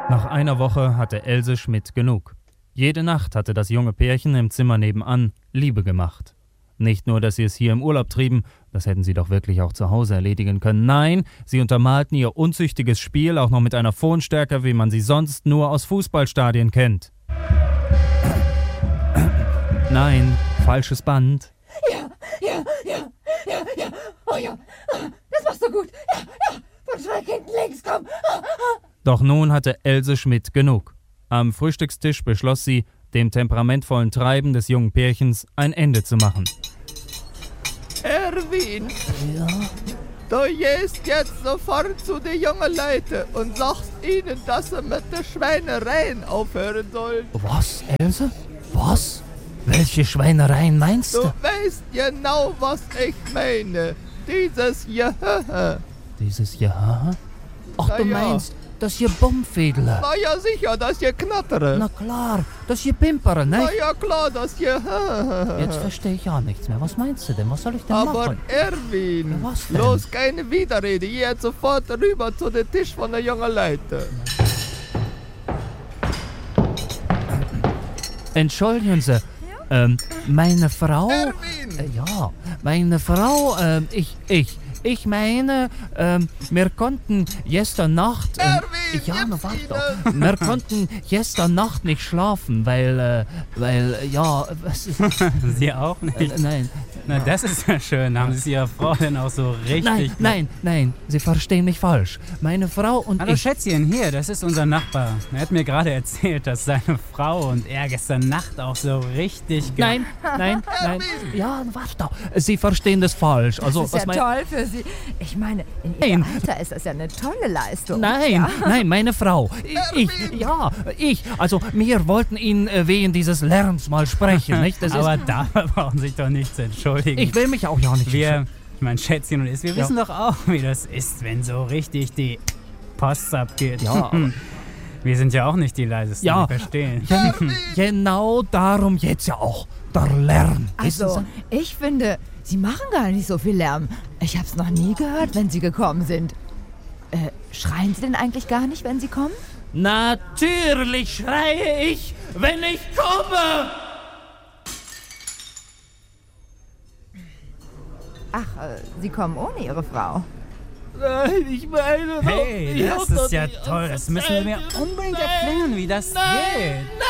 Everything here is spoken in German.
Nach einer Woche hatte Else Schmidt genug. Jede Nacht hatte das junge Pärchen im Zimmer nebenan Liebe gemacht. Nicht nur, dass sie es hier im Urlaub trieben, das hätten sie doch wirklich auch zu Hause erledigen können. Nein, sie untermalten ihr unzüchtiges Spiel auch noch mit einer Tonstärke, wie man sie sonst nur aus Fußballstadien kennt. Nein, falsches Band. Ja. Oh ja, das machst du gut. Ja, von schräg hinten links, komm. Doch nun hatte Else Schmidt genug. Am Frühstückstisch beschloss sie, dem temperamentvollen Treiben des jungen Pärchens ein Ende zu machen. Erwin, Ja? du gehst jetzt sofort zu den jungen Leuten und sagst ihnen, dass sie mit den Schweinereien aufhören sollen. Was, Else? Was? Welche Schweinereien meinst Du du? weißt genau, was ich meine. Dieses Gehöhe. Dieses Jahr? Ach, du Na ja. meinst, das hier Bummfädler. Na ja, sicher, das Geknattere. Na klar, das hier Pimpere, Na ne? ja, klar, das Gehöhe. Jetzt verstehe ich ja nichts mehr. Was meinst du denn? Was soll ich denn Aber machen? Erwin, Ja, was denn? bloß keine Widerrede. Geh jetzt sofort rüber zu dem Tisch von den jungen Leuten. Entschuldigen Sie, meine Frau... Erwin! Ja, meine Frau, ich meine, wir konnten gestern Nacht... Erwin, ja, na gib's warte ihnen! doch. Wir konnten gestern Nacht nicht schlafen, weil, ja, was ist... Sie auch nicht? Nein, Na, das ist ja schön. Haben Sie es Ihrer Frau denn auch so richtig... nein, Sie verstehen mich falsch. Meine Frau und Hallo ich... Schätzchen, hier, das ist unser Nachbar. Er hat mir gerade erzählt, dass seine Frau und er gestern Nacht auch so richtig... Nein. Ja, warte doch. Sie verstehen das falsch. Also, Das ist ja toll für Sie. Ich meine, in Ihrem Alter ist das ja eine tolle Leistung. Nein, meine Frau. Ich. Also, wir wollten Ihnen wegen dieses Lärms mal sprechen, nicht? Das Aber ist, dafür brauchen Sie sich doch nicht zu entschuldigen. ich will mich auch ja nicht... Mein Schätzchen und ich, wir wissen doch auch, wie das ist, wenn so richtig die Post abgeht. Ja, aber- Wir sind ja auch nicht die leisesten, Ja. wir verstehen. Genau darum jetzt ja auch. Der Lärm. Wissen Also, ich finde, Sie machen gar nicht so viel Lärm. Ich hab's noch nie gehört, wenn Sie gekommen sind. Schreien Sie denn eigentlich gar nicht, wenn Sie kommen? Sie? Natürlich schreie ich, wenn ich komme. Ach, Sie kommen ohne Ihre Frau. Nein, ich meine... Hey, das ist ja toll. Das müssen wir mir unbedingt erklären, wie das geht.